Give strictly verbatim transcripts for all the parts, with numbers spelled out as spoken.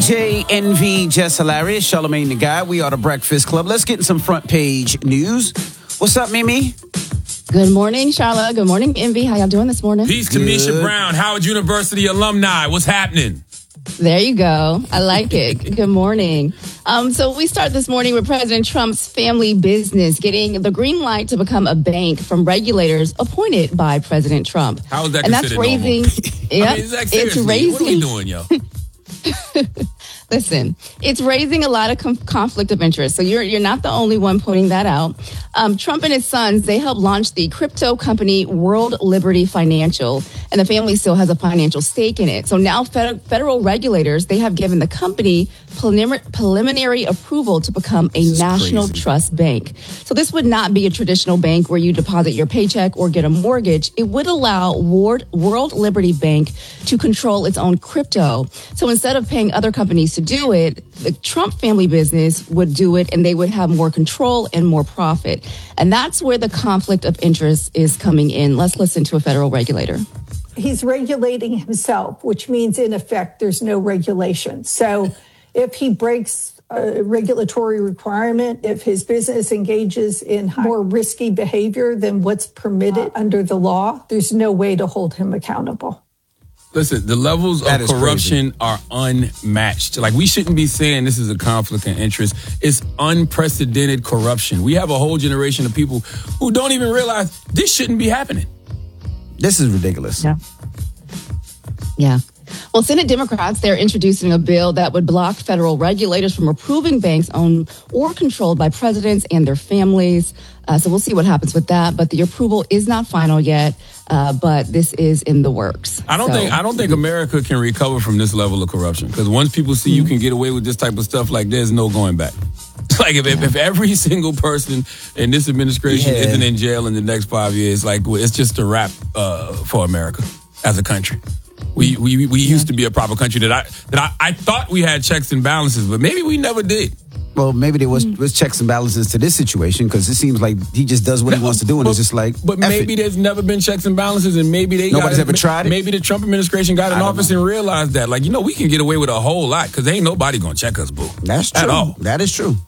J, Envy, Jess Hilarious, Charlamagne the Guy. We are the Breakfast Club. Let's get in some front page news. What's up, Mimi? Good morning, Charla. Good morning, Envy. How y'all doing this morning? Peace to Misha Brown, Howard University alumni. What's happening? There you go. I like it. Good morning. Um, so we start this morning with President Trump's family business getting the green light to become a bank from regulators appointed by President Trump. How is that and that's considered raising, normal? Yep, I mean, it's, like, it's raising. What are we doing, yo? Listen, it's raising a lot of com- conflict of interest. So you're you're not the only one pointing that out. Um, Trump and his sons, they helped launch the crypto company World Liberty Financial, and the family still has a financial stake in it. So now fed- federal regulators, they have given the company prelim- preliminary approval to become a national crazy. trust bank. So this would not be a traditional bank where you deposit your paycheck or get a mortgage. It would allow Ward- World Liberty Bank to control its own crypto. So instead of paying other companies to do it, the Trump family business would do it, and they would have more control and more profit. And that's where the conflict of interest is coming in. Let's listen to a federal regulator. He's regulating himself, which means, in effect, there's no regulation. So if he breaks a regulatory requirement, if his business engages in more risky behavior than what's permitted under the law, there's no way to hold him accountable. Listen, the levels that of corruption crazy. are unmatched. Like, we shouldn't be saying this is a conflict of interest. It's unprecedented corruption. We have a whole generation of people who don't even realize this shouldn't be happening. This is ridiculous. Yeah. Yeah. Well, Senate Democrats, they're introducing a bill that would block federal regulators from approving banks owned or controlled by presidents and their families. Uh, so we'll see what happens with that. But the approval is not final yet. Uh, but this is in the works. I don't so. think I don't think America can recover from this level of corruption, because once people see mm-hmm. you can get away with this type of stuff, like, there's no going back. Like, if, if, if every single person in this administration yeah. isn't in jail in the next five years, like, it's just a wrap uh, for America as a country. We we we used yeah. to be a proper country that I that I, I thought we had checks and balances, but maybe we never did. Well, maybe there was, was checks and balances to this situation, because it seems like he just does what he wants to do, and but, it's just like. But maybe it. there's never been checks and balances, and maybe they nobody's got, ever tried it. Maybe the Trump administration got in office know. and realized that, like, you know, we can get away with a whole lot because ain't nobody gonna check us, boo. That's true. At all. That is true.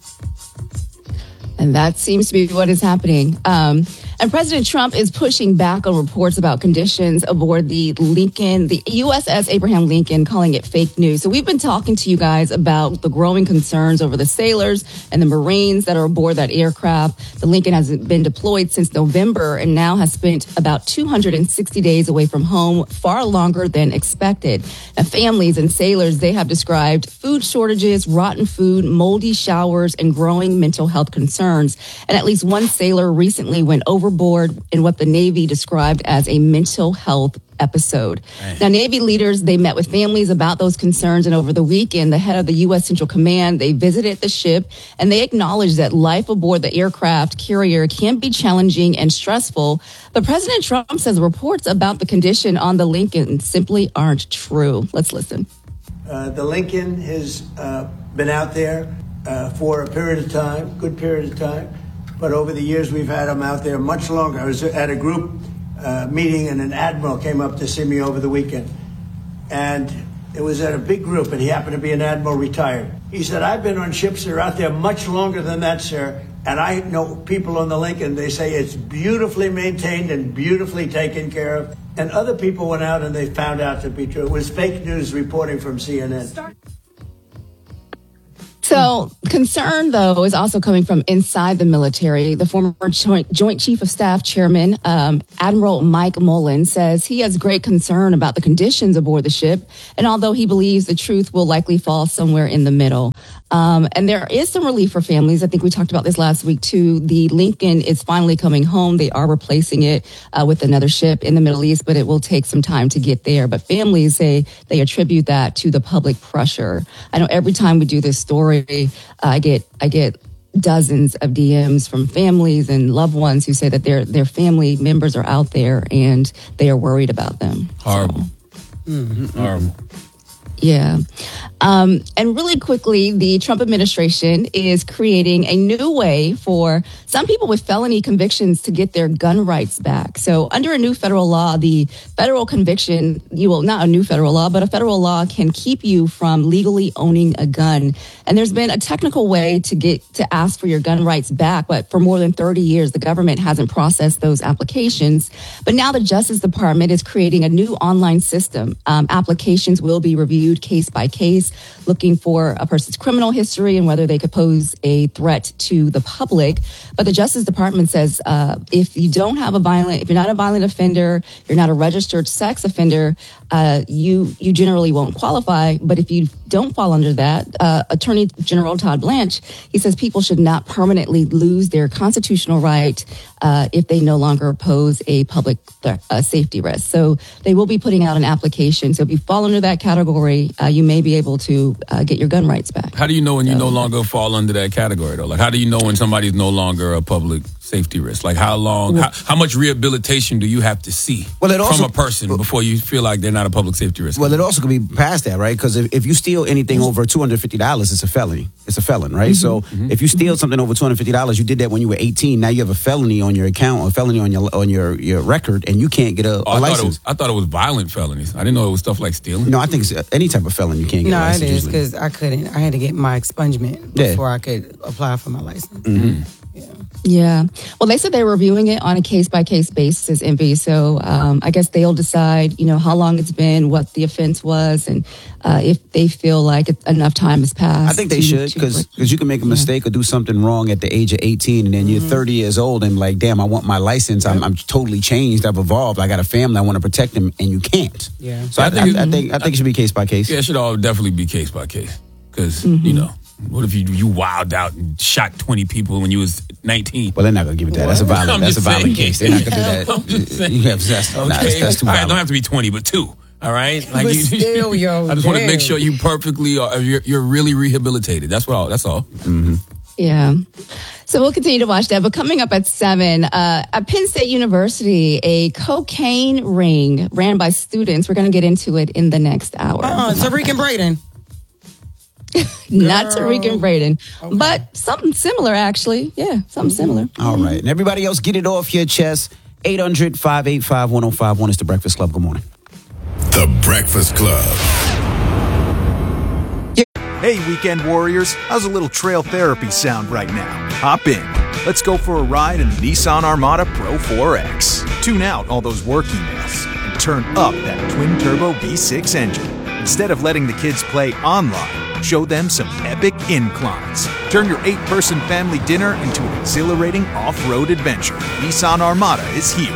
And that seems to be what is happening. Um, and President Trump is pushing back on reports about conditions aboard the Lincoln, the U S S Abraham Lincoln, calling it fake news. So we've been talking to you guys about the growing concerns over the sailors and the Marines that are aboard that aircraft. The Lincoln has been deployed since November and now has spent about two hundred sixty days away from home, far longer than expected. And families and sailors, they have described food shortages, rotten food, moldy showers, and growing mental health concerns. And at least one sailor recently went overboard in what the Navy described as a mental health episode. Dang. Now, Navy leaders, they met with families about those concerns. And over the weekend, the head of the U S Central Command, they visited the ship, and they acknowledged that life aboard the aircraft carrier can be challenging and stressful. But President Trump says reports about the condition on the Lincoln simply aren't true. Let's listen. Uh, the Lincoln has uh, been out there Uh, for a period of time, good period of time. But over the years, we've had them out there much longer. I was at a group uh, meeting, and an admiral came up to see me over the weekend. And it was at a big group, and he happened to be an admiral retired. He said, I've been on ships that are out there much longer than that, sir. And I know people on the Lincoln, they say it's beautifully maintained and beautifully taken care of. And other people went out, and they found out to be true. It was fake news reporting from C N N. Start- So concern, though, is also coming from inside the military. The former Joint, Joint Chief of Staff Chairman, um, Admiral Mike Mullen, says he has great concern about the conditions aboard the ship. And although he believes the truth will likely fall somewhere in the middle. Um, and there is some relief for families. I think we talked about this last week, too. The Lincoln is finally coming home. They are replacing it uh, with another ship in the Middle East, but it will take some time to get there. But families say they attribute that to the public pressure. I know every time we do this story, uh, I get I get dozens of D Ms from families and loved ones who say that their their family members are out there and they are worried about them. Horrible. So. Mm-hmm. Horrible. Yeah. Um, and really quickly, the Trump administration is creating a new way for some people with felony convictions to get their gun rights back. So under a new federal law, the federal conviction, you will not a new federal law, but a federal law can keep you from legally owning a gun. And there's been a technical way to get to ask for your gun rights back. But for more than thirty years, the government hasn't processed those applications. But now the Justice Department is creating a new online system. Um, applications will be reviewed case by case, looking for a person's criminal history and whether they could pose a threat to the public. But the Justice Department says uh, if you don't have a violent, if you're not a violent offender, you're not a registered sex offender, uh, you you generally won't qualify. But if you don't fall under that, uh, Attorney General Todd Blanche, he says people should not permanently lose their constitutional right uh, if they no longer pose a public th- uh, safety risk. So they will be putting out an application. So if you fall under that category, uh, you may be able to uh, get your gun rights back. How do you know when you so, no longer fall under that category, though? Like, how do you know when somebody's no longer a public safety risk? Like, how long, how, how much rehabilitation do you have to see well, it also, from a person before you feel like they're not a public safety risk? Well, it also could be past that, right? Because if, if you steal anything over two hundred fifty dollars, it's a felony. It's a felon, right? Mm-hmm. So mm-hmm. if you steal something over two hundred fifty dollars, you did that when you were eighteen. Now you have a felony on your account, or a felony on your on your, your record, and you can't get a, oh, a I license. Thought it was, I thought it was violent felonies. I didn't know it was stuff like stealing. No, I think it's any type of felon you can't get no, a license. No, it is because I couldn't. I had to get my expungement before yeah. I could apply for my license. Mm-hmm. Yeah. Yeah. Well, they said they're reviewing it on a case-by-case basis, Envy. So um, I guess they'll decide, you know, how long it's been, what the offense was, and uh, if they feel like it, enough time has passed. I think they should, because you can make a mistake yeah. or do something wrong at the age of eighteen, and then mm-hmm. you're thirty years old and like, damn, I want my license. I'm, I'm totally changed. I've evolved. I got a family. I want to protect them, and you can't. Yeah. So I, I, think, I, I think I think it should be case-by-case. Yeah, it should all definitely be case-by-case, because, mm-hmm. you know, what if you you wilded out and shot twenty people when you was nineteen? Well, they're not gonna give it that. That's a violent. That's a violent case. They're not gonna do that. I'm just saying. You have that's, okay. nah, that's, that's too all right, violent. don't have to be twenty, but two. All right. Like but you, still, yo, I just damn. want to make sure you perfectly are. You're, you're really rehabilitated. That's what. All, that's all. Mm-hmm. Yeah. So we'll continue to watch that. But coming up at seven, uh, at Penn State University, a cocaine ring ran by students. We're going to get into it in the next hour. Uh-uh, Tariq and Braden. Not Tariq and Braden, okay. but something similar, actually. Yeah, something similar. All right. And everybody else, get it off your chest. eight hundred, five eight five, one oh five one is The Breakfast Club. Good morning. The Breakfast Club. Hey, weekend warriors. How's a little trail therapy sound right now? Hop in. Let's go for a ride in the Nissan Armada Pro four X. Tune out all those work emails and turn up that twin-turbo V six engine. Instead of letting the kids play online, show them some epic inclines. Turn your eight-person family dinner into an exhilarating off-road adventure. Nissan Armada is here.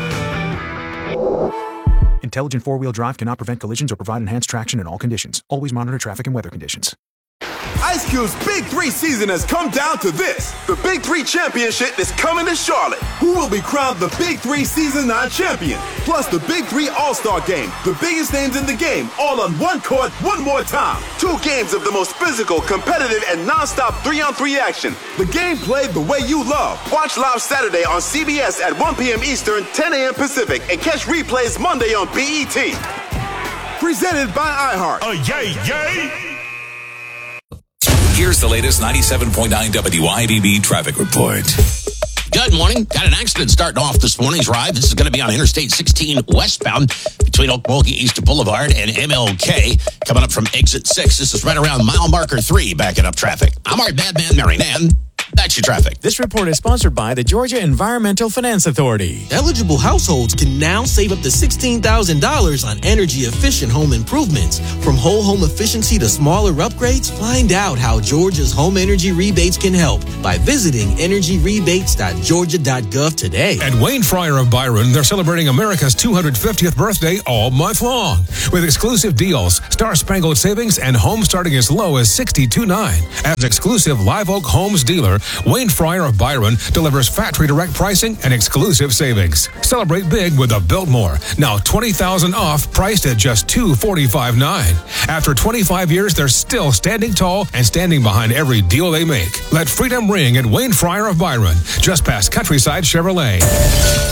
Intelligent four-wheel drive cannot prevent collisions or provide enhanced traction in all conditions. Always monitor traffic and weather conditions. Ice Cube's Big Three season has come down to this. The Big Three Championship is coming to Charlotte. Who will be crowned the Big Three Season nine champion? Plus the Big Three All-Star Game. The biggest names in the game, all on one court, one more time. Two games of the most physical, competitive, and non-stop three-on-three action. The game played the way you love. Watch live Saturday on C B S at one p.m. Eastern, ten a.m. Pacific, and catch replays Monday on B E T. Presented by iHeart. Oh, yay, yay! Here's the latest ninety-seven point nine W I B B traffic report. Good morning. Got an accident starting off this morning's ride. This is going to be on Interstate sixteen westbound between Okmulgee Easter Boulevard and M L K. Coming up from exit six. This is right around mile marker three, backing up traffic. I'm our bad man, Mary Nan. That's your traffic. This report is sponsored by the Georgia Environmental Finance Authority. Eligible households can now save up to sixteen thousand dollars on energy-efficient home improvements. From whole home efficiency to smaller upgrades, find out how Georgia's home energy rebates can help by visiting energy rebates dot georgia dot gov today. At Wayne Fryer of Byron, they're celebrating America's two hundred fiftieth birthday all month long with exclusive deals, star-spangled savings, and homes starting as low as sixty-two thousand nine dollars. As exclusive Live Oak Homes dealer, Wayne Fryer of Byron delivers factory direct pricing and exclusive savings. Celebrate big with a Biltmore, now twenty thousand dollars off, priced at just two hundred forty-five dollars and ninety cents. After twenty-five years, they're still standing tall and standing behind every deal they make. Let freedom ring at Wayne Fryer of Byron, just past Countryside Chevrolet.